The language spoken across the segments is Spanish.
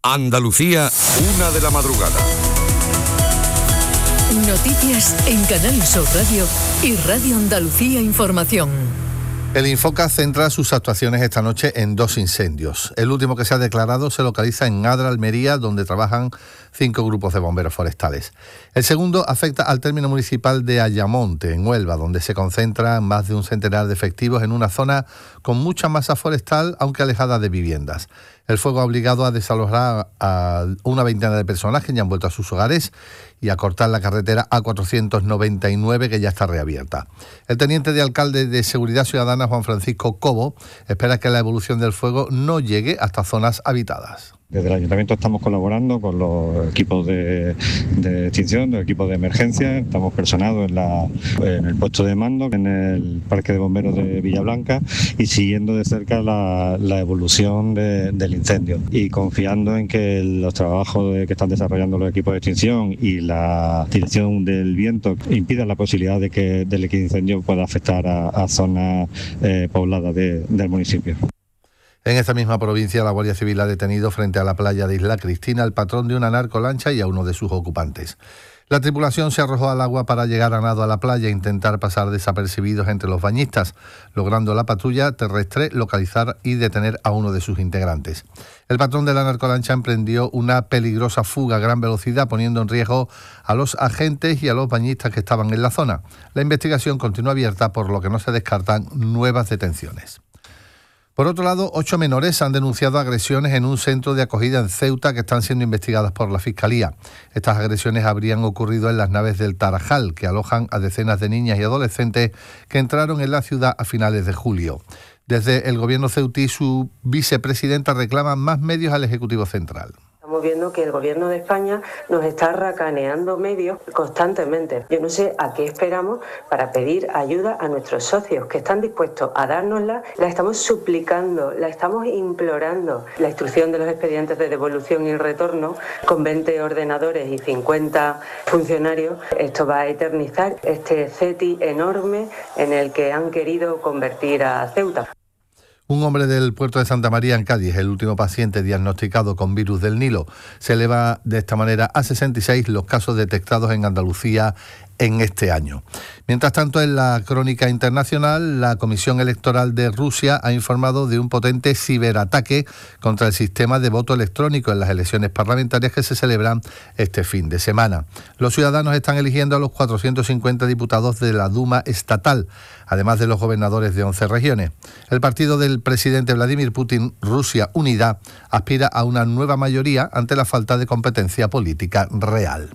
Andalucía, 1 de la madrugada. Noticias en Canal Sur Radio y Radio Andalucía Información. El Infoca centra sus actuaciones esta noche en 2 incendios. El último que se ha declarado se localiza en Adra, Almería, donde trabajan 5 grupos de bomberos forestales. El segundo afecta al término municipal de Ayamonte, en Huelva, donde se concentran más de un centenar de efectivos en una zona con mucha masa forestal, aunque alejada de viviendas. El fuego ha obligado a desalojar a una veintena de personas que ya han vuelto a sus hogares y a cortar la carretera A499, que ya está reabierta. El teniente de alcalde de Seguridad Ciudadana, Juan Francisco Cobo, espera que la evolución del fuego no llegue hasta zonas habitadas. Desde el Ayuntamiento estamos colaborando con los equipos de extinción, los equipos de emergencia. Estamos personados en el puesto de mando, en el Parque de Bomberos de Villablanca, y siguiendo de cerca la evolución del incendio. Y confiando en que los trabajos que están desarrollando los equipos de extinción y la dirección del viento impidan la posibilidad de que el incendio pueda afectar a zonas pobladas del municipio. En esta misma provincia, la Guardia Civil ha detenido frente a la playa de Isla Cristina al patrón de una narcolancha y a uno de sus ocupantes. La tripulación se arrojó al agua para llegar a nado a la playa e intentar pasar desapercibidos entre los bañistas, logrando la patrulla terrestre localizar y detener a uno de sus integrantes. El patrón de la narcolancha emprendió una peligrosa fuga a gran velocidad, poniendo en riesgo a los agentes y a los bañistas que estaban en la zona. La investigación continúa abierta, por lo que no se descartan nuevas detenciones. Por otro lado, 8 menores han denunciado agresiones en un centro de acogida en Ceuta que están siendo investigadas por la Fiscalía. Estas agresiones habrían ocurrido en las naves del Tarajal, que alojan a decenas de niñas y adolescentes que entraron en la ciudad a finales de julio. Desde el gobierno ceutí, su vicepresidenta reclama más medios al Ejecutivo Central. Estamos viendo que el Gobierno de España nos está racaneando medios constantemente. Yo no sé a qué esperamos para pedir ayuda a nuestros socios que están dispuestos a dárnosla. La estamos suplicando, la estamos implorando. La instrucción de los expedientes de devolución y retorno con 20 ordenadores y 50 funcionarios. Esto va a eternizar este CETI enorme en el que han querido convertir a Ceuta. Un hombre del puerto de Santa María en Cádiz, el último paciente diagnosticado con virus del Nilo. Se eleva de esta manera a 66 los casos detectados en Andalucía en este año. Mientras tanto, en la crónica internacional, la Comisión Electoral de Rusia ha informado de un potente ciberataque contra el sistema de voto electrónico en las elecciones parlamentarias que se celebran este fin de semana. Los ciudadanos están eligiendo a los 450 diputados de la Duma estatal, además de los gobernadores de 11 regiones. El partido del presidente Vladimir Putin, Rusia Unida, aspira a una nueva mayoría ante la falta de competencia política real.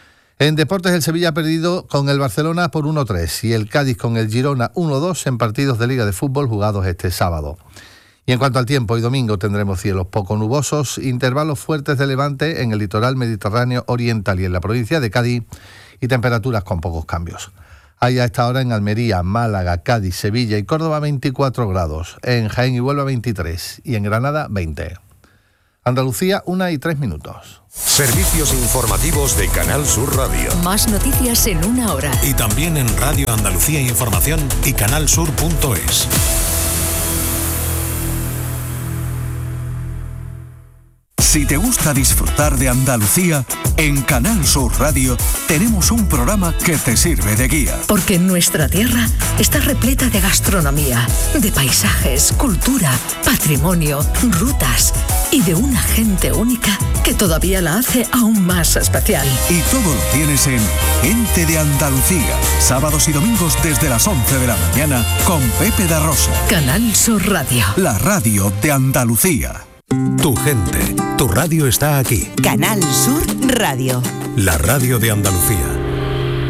En deportes, el Sevilla ha perdido con el Barcelona por 1-3 y el Cádiz con el Girona 1-2 en partidos de Liga de Fútbol jugados este sábado. Y en cuanto al tiempo, hoy domingo tendremos cielos poco nubosos, intervalos fuertes de levante en el litoral mediterráneo oriental y en la provincia de Cádiz, y temperaturas con pocos cambios. Hay a esta hora en Almería, Málaga, Cádiz, Sevilla y Córdoba 24 grados, en Jaén y Huelva 23 y en Granada 20. Andalucía, 1:03. Servicios informativos de Canal Sur Radio. Más noticias en 1 hora. Y también en Radio Andalucía Información y canalsur.es. Si te gusta disfrutar de Andalucía, en Canal Sur Radio tenemos un programa que te sirve de guía. Porque nuestra tierra está repleta de gastronomía, de paisajes, cultura, patrimonio, rutas y de una gente única que todavía la hace aún más especial. Y todo lo tienes en Gente de Andalucía, sábados y domingos desde las 11 de la mañana con Pepe da Rosa. Canal Sur Radio. La radio de Andalucía. Tu gente, tu radio está aquí. Canal Sur Radio. La radio de Andalucía.